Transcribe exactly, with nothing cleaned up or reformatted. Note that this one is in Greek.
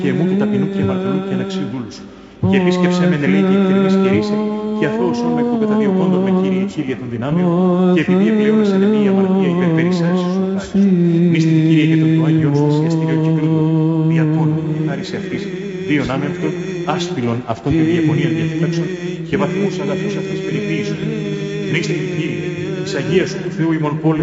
και εμού του ταπεινού και αμαρτωλού και αναξίου δούλου σου. Και επίσκεψε με ελέη και εκτελεμή κηρύσε, και αθώωσον με εκ των καταδιωκόντων με κύριε χίλια των δυνάμεων, και επειδή επλέον σε νεμεί η αμαρτία υπερπερισσάρηση σου χάρη. Μίστη κύριε και τον του Άγιον σου θυσιαστήριο κυκλούντο, διακόνου και χάρισε αυτής, δύο άμεμφτων, άσπηλων αυτών τη διαπονίαν διαφυλάξεων, και βαθμούς αγαθούς αυτής περιποίησον. Μίστη κύριε, της Αγίας σου του Θεού ημών πόλεων.